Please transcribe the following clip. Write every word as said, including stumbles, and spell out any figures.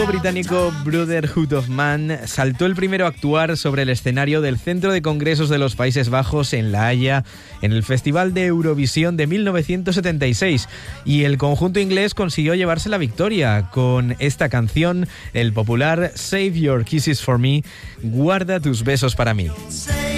Británico Brotherhood of Man saltó el primero a actuar sobre el escenario del Centro de Congresos de los Países Bajos en La Haya en el Festival de Eurovisión de mil novecientos setenta y seis, y el conjunto inglés consiguió llevarse la victoria con esta canción, el popular Save Your Kisses for Me, guarda tus besos para mí.